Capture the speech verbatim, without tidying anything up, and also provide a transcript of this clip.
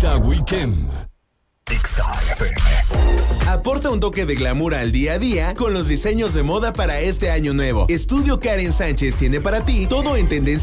Exa Weekend. Exa F M. Aporta un toque de glamour al día a día con los diseños de moda para este año nuevo. Estudio Karen Sánchez tiene para ti todo en tendencia